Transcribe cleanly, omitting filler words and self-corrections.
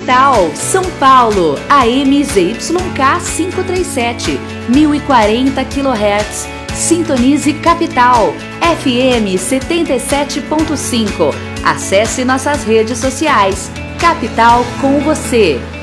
Capital, São Paulo, AM ZYK 537, 1040 kHz. Sintonize Capital, FM 77.5. Acesse nossas redes sociais. Capital com você.